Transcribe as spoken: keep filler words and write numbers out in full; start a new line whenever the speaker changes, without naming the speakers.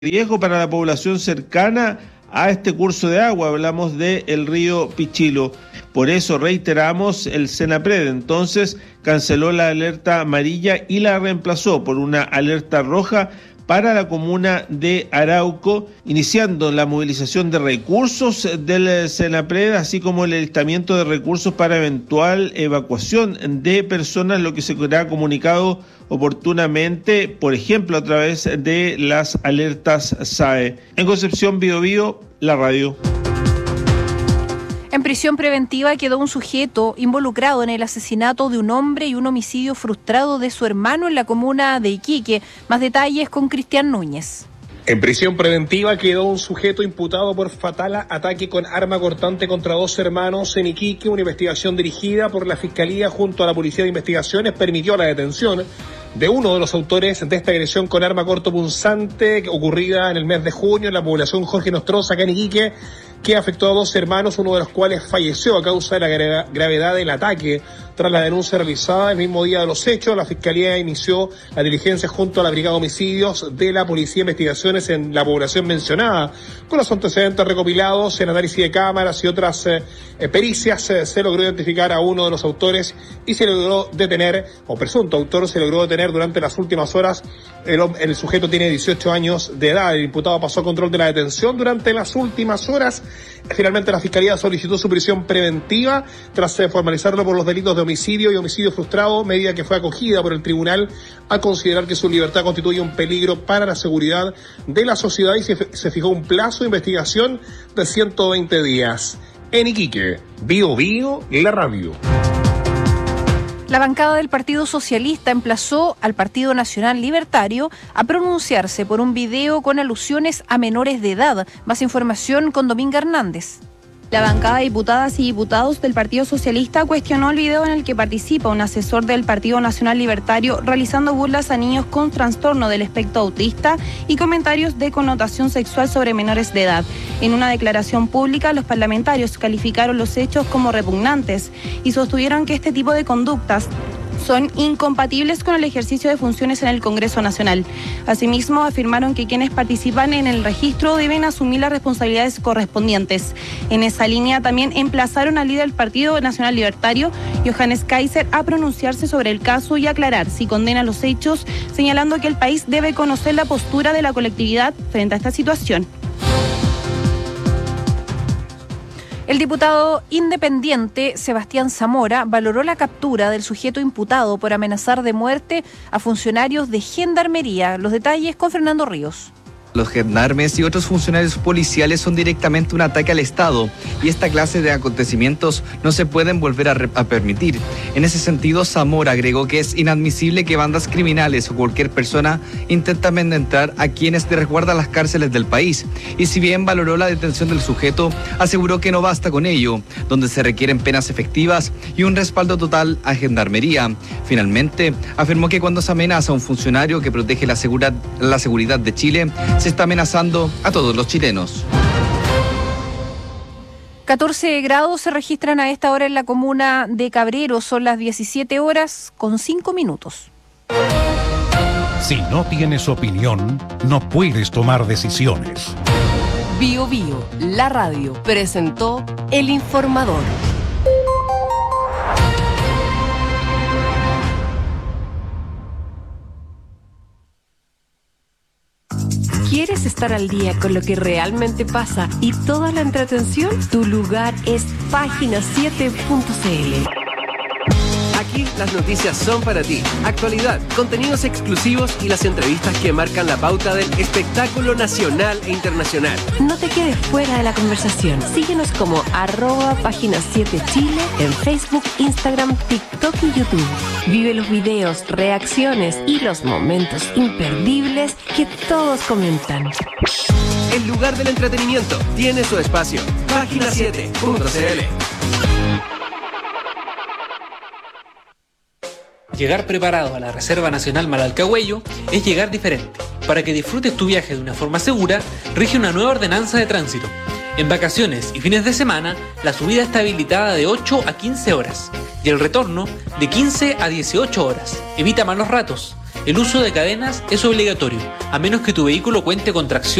riesgo para la población cercana a este curso de agua. Hablamos del río Pichilo. Por eso reiteramos, el Senapred entonces canceló la alerta amarilla y la reemplazó por una alerta roja para la comuna de Arauco, iniciando la movilización de recursos del Senapred, así como el alistamiento de recursos para eventual evacuación de personas, lo que se será comunicado oportunamente, por ejemplo, a través de las alertas S A E. En Concepción, Biobío, la radio.
En prisión preventiva quedó un sujeto involucrado en el asesinato de un hombre y un homicidio frustrado de su hermano en la comuna de Iquique. Más detalles con Cristian Núñez.
En prisión preventiva quedó un sujeto imputado por fatal ataque con arma cortante contra dos hermanos en Iquique. Una investigación dirigida por la Fiscalía junto a la Policía de Investigaciones permitió la detención de uno de los autores de esta agresión con arma cortopunzante ocurrida en el mes de junio en la población Jorge Nostroza, acá en Iquique, que afectó a dos hermanos, uno de los cuales falleció a causa de la gra- gravedad del ataque. Tras la denuncia realizada el mismo día de los hechos, la Fiscalía inició la diligencia junto a la Brigada de Homicidios de la Policía de Investigaciones en la población mencionada. Con los antecedentes recopilados en análisis de cámaras y otras eh, eh, pericias, eh, se logró identificar a uno de los autores y se logró detener, o presunto autor, se logró detener durante las últimas horas. El, el sujeto tiene dieciocho años de edad. El imputado pasó a control de la detención durante las últimas horas. Finalmente la Fiscalía solicitó su prisión preventiva tras eh, formalizarlo por los delitos de homicidio y homicidio frustrado, medida que fue acogida por el tribunal a considerar que su libertad constituye un peligro para la seguridad de la sociedad y se, se fijó un plazo de investigación de ciento veinte días. En Iquique, Bio Bio, la radio.
La bancada del Partido Socialista emplazó al Partido Nacional Libertario a pronunciarse por un video con alusiones a menores de edad. Más información con Dominga Hernández.
La bancada de diputadas y diputados del Partido Socialista cuestionó el video en el que participa un asesor del Partido Nacional Libertario realizando burlas a niños con trastorno del espectro autista y comentarios de connotación sexual sobre menores de edad. En una declaración pública, los parlamentarios calificaron los hechos como repugnantes y sostuvieron que este tipo de conductas son incompatibles con el ejercicio de funciones en el Congreso Nacional. Asimismo, afirmaron que quienes participan en el registro deben asumir las responsabilidades correspondientes. En esa línea también emplazaron al líder del Partido Nacional Libertario, Johannes Kaiser, a pronunciarse sobre el caso y aclarar si condena los hechos, señalando que el país debe conocer la postura de la colectividad frente a esta situación.
El diputado independiente Sebastián Zamora valoró la captura del sujeto imputado por amenazar de muerte a funcionarios de Gendarmería. Los detalles con Fernando Ríos.
Los gendarmes y otros funcionarios policiales son directamente un ataque al Estado y esta clase de acontecimientos no se pueden volver a, re- a permitir. En ese sentido, Zamora agregó que es inadmisible que bandas criminales o cualquier persona intenten amedrentar a quienes resguardan las cárceles del país. Y si bien valoró la detención del sujeto, aseguró que no basta con ello, donde se requieren penas efectivas y un respaldo total a Gendarmería. Finalmente, afirmó que cuando se amenaza a un funcionario que protege la seguridad, la seguridad de Chile, se está amenazando a todos los chilenos.
catorce grados se registran a esta hora en la comuna de Cabrero. Son las diecisiete horas con cinco minutos.
Si no tienes opinión, no puedes tomar decisiones.
Bio Bio, la radio, presentó El Informador. ¿Quieres estar al día con lo que realmente pasa y toda la entretención? Tu lugar es página siete punto c l.
Aquí las noticias son para ti. Actualidad, contenidos exclusivos y las entrevistas que marcan la pauta del espectáculo nacional e internacional.
No te quedes fuera de la conversación. Síguenos como arroba página siete Chile en Facebook, Instagram, TikTok y YouTube. Vive los videos, reacciones y los momentos imperdibles que todos comentan.
El lugar del entretenimiento tiene su espacio. página siete punto c l.
Llegar preparado a la Reserva Nacional Malalcahuello es llegar diferente. Para que disfrutes tu viaje de una forma segura, rige una nueva ordenanza de tránsito. En vacaciones y fines de semana, la subida está habilitada de ocho a quince horas y el retorno de quince a dieciocho horas. Evita malos ratos. El uso de cadenas es obligatorio, a menos que tu vehículo cuente con tracción